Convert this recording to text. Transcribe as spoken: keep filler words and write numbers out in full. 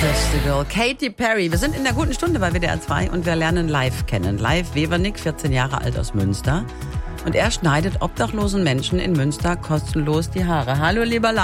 Festival. Katy Perry. Wir sind in der guten Stunde bei W D R zwei und wir lernen Live kennen. Live Wevernick, vierzehn Jahre alt aus Münster. Und er schneidet obdachlosen Menschen in Münster kostenlos die Haare. Hallo, lieber Live.